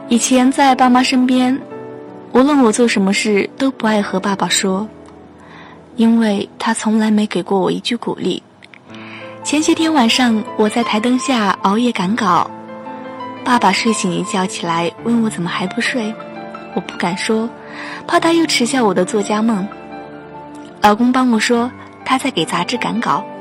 以前在爸妈身边，无论我做什么事都不爱和爸爸说，因为他从来没给过我一句鼓励。前些天晚上我在台灯下熬夜赶稿，爸爸睡醒一觉起来问我怎么还不睡，我不敢说，怕他又耻笑我的作家梦。老公帮我说他在给杂志赶稿，